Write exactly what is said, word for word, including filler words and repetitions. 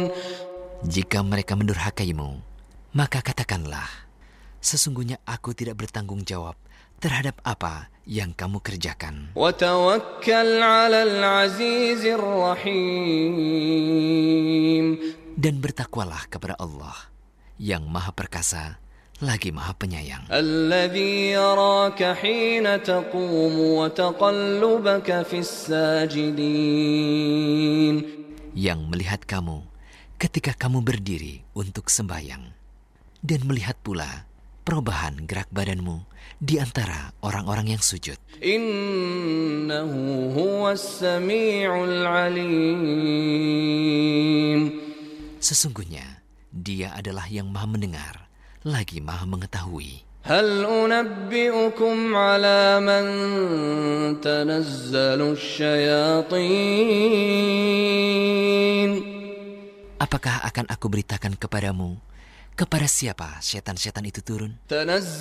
Jika mereka mendurhakaimu, maka katakanlah, sesungguhnya aku tidak bertanggung jawab terhadap apa yang kamu kerjakan. وَتَوَكَّلْ عَلَى الْعَزِيزِ الرَّحِيمِ. Dan bertakwalah kepada Allah yang Maha Perkasa lagi Maha Penyayang. الَّذِي يَرَاكَ حِينَ تَقُومُ وَتَقَلُّبَكَ فِي السَّاجِدِينَ. Yang melihat kamu ketika kamu berdiri untuk sembahyang, dan melihat pula perubahan gerak badanmu di antara orang-orang yang sujud. Innahu huwas sami'ul alim. Sesungguhnya Dia adalah yang Maha Mendengar lagi Maha Mengetahui. Hal unabbi'ukum ala man tanazzalu syayatin. Apakah akan aku beritakan kepadamu kepada siapa setan-setan itu turun?